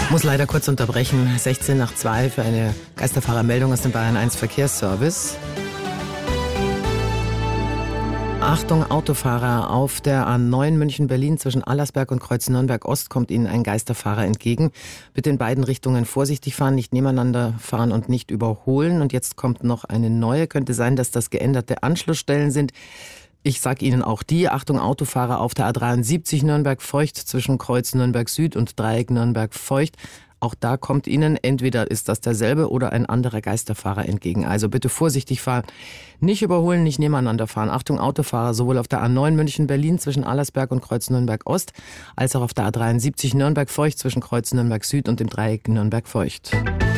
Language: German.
Muss leider kurz unterbrechen. 16 nach 2 für eine Geisterfahrermeldung aus dem Bayern 1 Verkehrsservice. Achtung, Autofahrer, auf der A9 München-Berlin zwischen Allersberg und Kreuz Nürnberg-Ost kommt Ihnen ein Geisterfahrer entgegen. Bitte in beiden Richtungen vorsichtig fahren, nicht nebeneinander fahren und nicht überholen. Und jetzt kommt noch eine neue. Könnte sein, dass das geänderte Anschlussstellen sind. Ich sage Ihnen auch die. Achtung, Autofahrer auf der A73 Nürnberg-Feucht zwischen Kreuz Nürnberg-Süd und Dreieck Nürnberg-Feucht. Auch da kommt Ihnen, entweder ist das derselbe oder ein anderer Geisterfahrer entgegen. Also bitte vorsichtig fahren, nicht überholen, nicht nebeneinander fahren. Achtung, Autofahrer, sowohl auf der A9 München-Berlin zwischen Allersberg und Kreuz Nürnberg-Ost, als auch auf der A73 Nürnberg-Feucht zwischen Kreuz Nürnberg-Süd und dem Dreieck Nürnberg-Feucht.